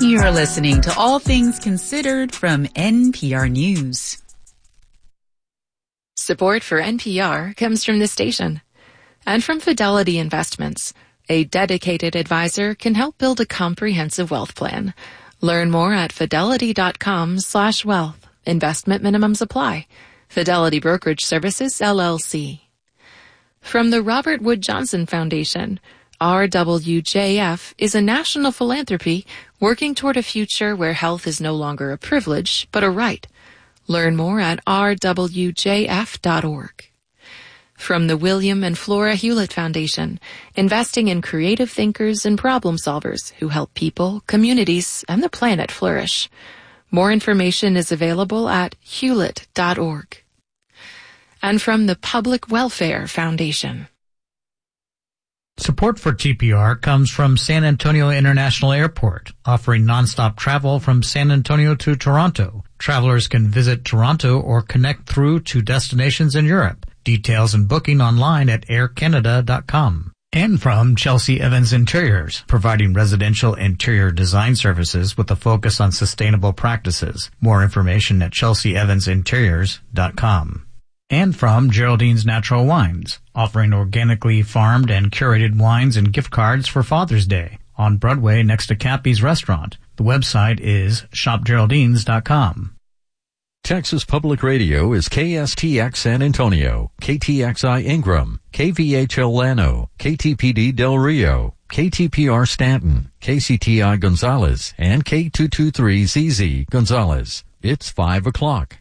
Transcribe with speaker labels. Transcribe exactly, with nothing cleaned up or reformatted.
Speaker 1: You're listening to All Things Considered from N P R News.
Speaker 2: Support for N P R comes from this station and from Fidelity Investments. A dedicated advisor can help build a comprehensive wealth plan. Learn more at fidelity.com slash wealth. Investment minimums apply. Fidelity Brokerage Services, L L C. From the Robert Wood Johnson Foundation, R W J F is a national philanthropy working toward a future where health is no longer a privilege, but a right. Learn more at r w j f dot org. From the William and Flora Hewlett Foundation, investing in creative thinkers and problem solvers who help people, communities, and the planet flourish. More information is available at hewlett dot org. And from the Public Welfare Foundation.
Speaker 3: Support for T P R comes from San Antonio International Airport, offering nonstop travel from San Antonio to Toronto. Travelers can visit Toronto or connect through to destinations in Europe. Details and booking online at air canada dot com. And from Chelsea Evans Interiors, providing residential interior design services with a focus on sustainable practices. More information at chelsea evans interiors dot com. And from Geraldine's Natural Wines, offering organically farmed and curated wines and gift cards for Father's Day on Broadway next to Cappy's Restaurant. The website is shop geraldines dot com.
Speaker 4: Texas Public Radio is K S T X San Antonio, K T X I Ingram, K V H L Llano, K T P D Del Rio, K T P R Stanton, K C T I Gonzales, and K two two three Z Z Gonzales. It's five o'clock.